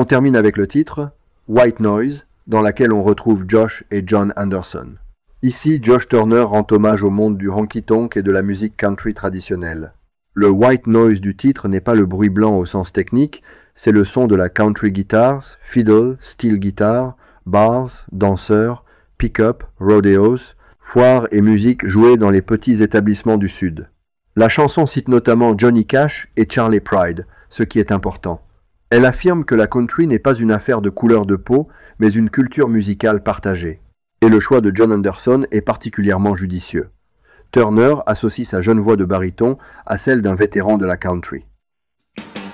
On termine avec le titre « White Noise », dans laquelle on retrouve Josh et John Anderson. Ici, Josh Turner rend hommage au monde du honky-tonk et de la musique country traditionnelle. Le white noise du titre n'est pas le bruit blanc au sens technique, c'est le son de la country guitars, fiddle, steel guitar, bars, danseurs, pick-up, rodeos, foires et musique jouées dans les petits établissements du Sud. La chanson cite notamment Johnny Cash et Charley Pride, ce qui est important. Elle affirme que la country n'est pas une affaire de couleur de peau, mais une culture musicale partagée. Et le choix de John Anderson est particulièrement judicieux. Turner associe sa jeune voix de baryton à celle d'un vétéran de la country.